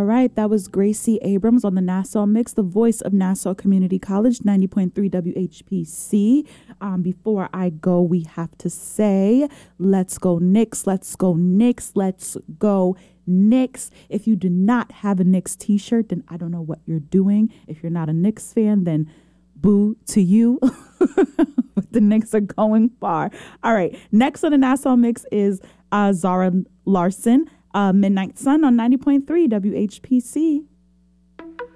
All right, that was Gracie Abrams on the Nassau Mix, the voice of Nassau Community College, 90.3 WHPC. Before I go, we have to say, let's go Knicks, let's go Knicks, let's go Knicks. If you do not have a Knicks t-shirt, then I don't know what you're doing. If you're not a Knicks fan, then boo to you. But the Knicks are going far. All right, next on the Nassau Mix is Zara Larson. Midnight Sun on 90.3 WHPC.